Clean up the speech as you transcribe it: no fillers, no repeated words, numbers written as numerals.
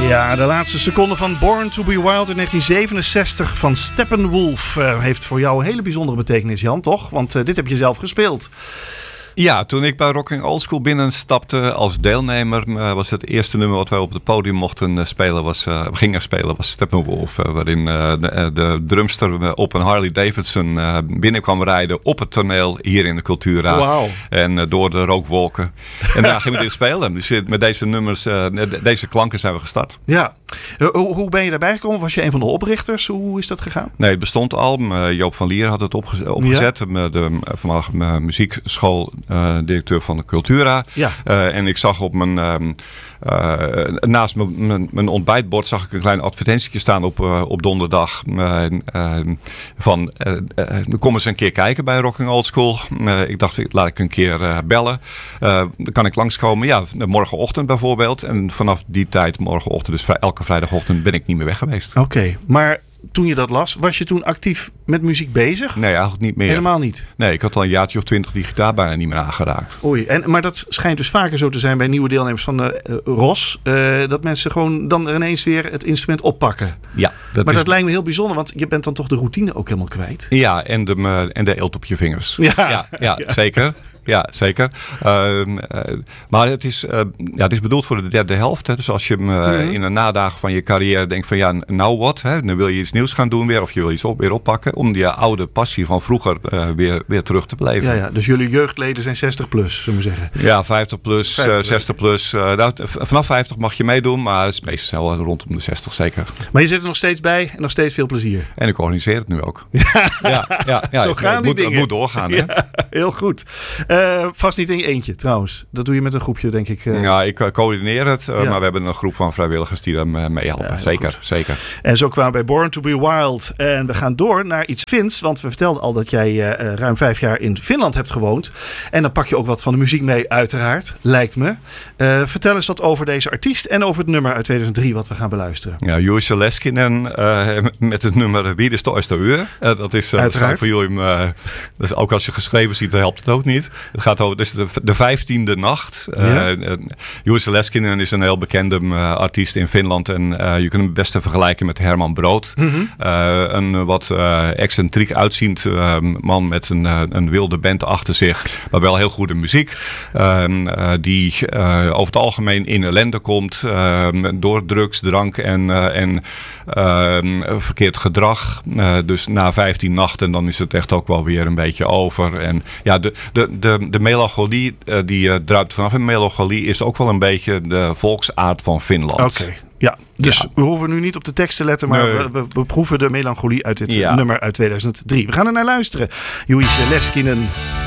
Ja, de laatste seconde van Born to be Wild in 1967 van Steppenwolf heeft voor jou een hele bijzondere betekenis, Jan, toch? Want dit heb je zelf gespeeld. Ja, toen ik bij Rocking Old School binnenstapte als deelnemer, was het eerste nummer wat wij op het podium mochten spelen, gingen spelen, was Steppenwolf. Waarin de drumster op een Harley Davidson binnenkwam rijden op het toneel hier in de Cultura. Wow. En door de rookwolken. En daar gingen we dit spelen. Dus met deze nummers, deze klanken zijn we gestart. Ja. Hoe ben je daarbij gekomen? Was je een van de oprichters? Hoe is dat gegaan? Nee, het bestond al. Joop van Lier had het opgezet. Ja. De voormalige muziekschoolddirecteur van de Cultura. Ja. En ik zag op mijn... naast mijn ontbijtbord zag ik een klein advertentietje staan op donderdag. Van kom eens een keer kijken bij Rocking Old School. Ik dacht, laat ik een keer bellen. Dan kan ik langskomen. Ja, morgenochtend bijvoorbeeld. En vanaf die tijd, morgenochtend, dus elke vrijdagochtend, ben ik niet meer weg geweest. Oké, maar toen je dat las, was je toen actief met muziek bezig? Nee, eigenlijk niet meer. Helemaal niet? Nee, ik had al een jaartje of 20 die gitaar bijna niet meer aangeraakt. Oei, maar dat schijnt dus vaker zo te zijn bij nieuwe deelnemers van de ROS. Dat mensen gewoon dan ineens weer het instrument oppakken. Ja. Dat lijkt me heel bijzonder, want je bent dan toch de routine ook helemaal kwijt. Ja, en de eelt op je vingers. Ja, zeker. Ja, zeker. Maar het is bedoeld voor de derde helft. Hè. Dus als je in de nadagen van je carrière denkt van ja, nou wat? Hè? Dan wil je iets nieuws gaan doen weer. Of je wil iets weer oppakken. Om die oude passie van vroeger weer terug te beleven. Ja, dus jullie jeugdleden zijn 60 plus, zullen we zeggen. Ja, 50 plus, 60 plus. Vanaf 50 mag je meedoen. Maar het is meestal rondom de 60 zeker. Maar je zit er nog steeds bij en nog steeds veel plezier. En ik organiseer het nu ook. Ja. Zo gaan die dingen. Het moet doorgaan. Hè? Ja, heel goed. Vast niet in je eentje trouwens. Dat doe je met een groepje, denk ik. Ja, ik coördineer het. Maar we hebben een groep van vrijwilligers die daar mee helpen. Ja, zeker. En zo kwamen we bij Born to be Wild. En we gaan door naar iets Fins. Want we vertelden al dat jij ruim 5 jaar in Finland hebt gewoond. En dan pak je ook wat van de muziek mee, uiteraard. Lijkt me. Vertel eens wat over deze artiest. En over het nummer uit 2003 wat we gaan beluisteren. Ja, Juuso Leskinen met het nummer Wie is de uur. Dat is voor jullie. Dus ook als je geschreven ziet, dan helpt het ook niet. Het gaat over de 15e nacht. Juuso Leskinen is een heel bekende artiest in Finland. En je kunt hem het beste vergelijken met Herman Brood. Mm-hmm. Een wat excentriek uitziend man met een wilde band achter zich. Maar wel heel goede muziek. Die over het algemeen in ellende komt. Door drugs, drank en verkeerd gedrag. Dus na 15 nachten dan is het echt ook wel weer een beetje over. En ja, de melancholie die druipt vanaf. En melancholie is ook wel een beetje de volksaard van Finland. Oké. Ja, dus we hoeven nu niet op de tekst te letten, maar we proeven de melancholie uit dit nummer uit 2003. We gaan er naar luisteren. Juuso Leskinen.